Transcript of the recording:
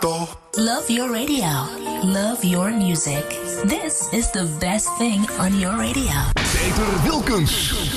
Love your radio. Love your music. This is the best thing on your radio. Peter Wilkens.